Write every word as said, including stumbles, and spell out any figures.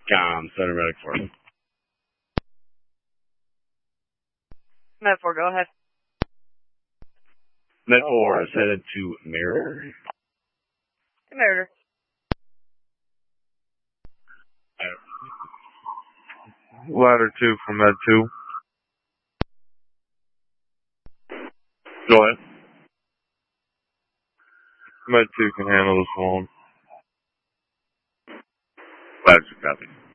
Com, Center Medic four. Med four, go ahead. Med four is headed to Mirror. Murder. Ladder two from Med two. Go ahead. Med two can handle this one. Ladder two, copy.